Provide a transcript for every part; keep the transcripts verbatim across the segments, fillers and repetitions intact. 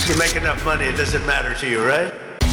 You make enough money, it doesn't matter to you, right?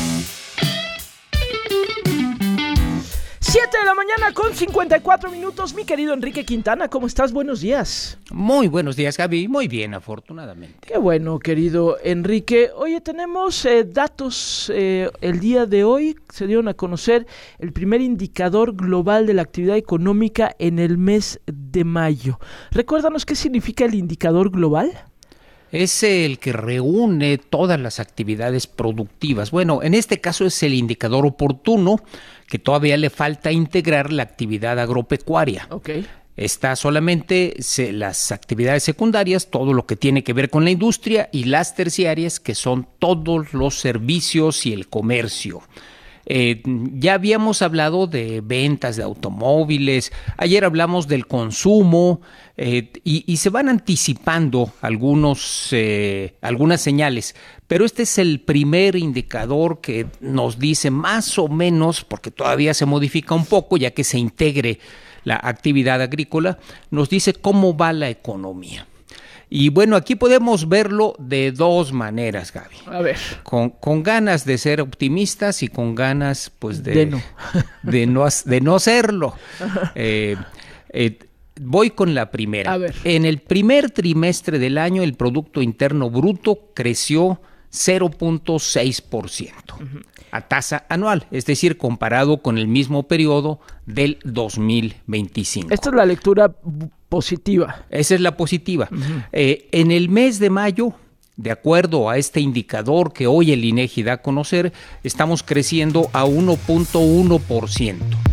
siete de la mañana con cincuenta y cuatro minutos. Mi querido Enrique Quintana, ¿cómo estás? Buenos días. Muy buenos días, Gaby. Muy bien, afortunadamente. Qué bueno, querido Enrique. Oye, tenemos eh, datos. Eh, el día de hoy se dieron a conocer el primer indicador global de la actividad económica en el mes de mayo. Recuérdanos qué significa el indicador global. Es el que reúne todas las actividades productivas. Bueno, en este caso es el indicador oportuno, que todavía le falta integrar la actividad agropecuaria. Okay. Está solamente se, las actividades secundarias, todo lo que tiene que ver con la industria, y las terciarias, que son todos los servicios y el comercio. Eh, ya habíamos hablado de ventas de automóviles, ayer hablamos del consumo eh, y, y se van anticipando algunos, eh, algunas señales, pero este es el primer indicador que nos dice más o menos, porque todavía se modifica un poco ya que se integre la actividad agrícola, nos dice cómo va la economía. Y bueno, aquí podemos verlo de dos maneras, Gaby. A ver. Con, con ganas de ser optimistas y con ganas, pues, de, de, no. de, no, de no serlo. Eh, eh, voy con la primera. A ver. En el primer trimestre del año, el Producto Interno Bruto creció cero punto seis por ciento uh-huh. a tasa anual, es decir, comparado con el mismo periodo del dos mil veinticinco. Esta es la lectura positiva. Esa es la positiva. Uh-huh. Eh, en el mes de mayo, de acuerdo a este indicador que hoy el INEGI da a conocer, estamos creciendo a uno punto uno por ciento.